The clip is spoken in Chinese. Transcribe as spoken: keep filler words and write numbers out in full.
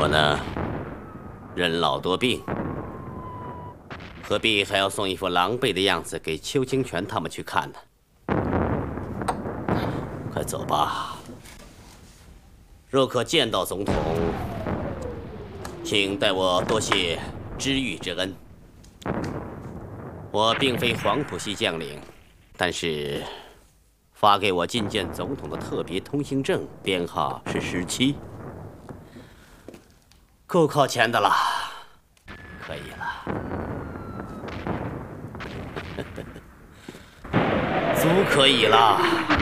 我呢，人老多病，何必还要送一副狼狈的样子给邱清泉他们去看呢？快走吧。若可见到总统，请代我多谢知遇之恩。我并非黄埔系将领，但是发给我觐见总统的特别通行证编号是十七，够靠前的了，可以了，足可以了。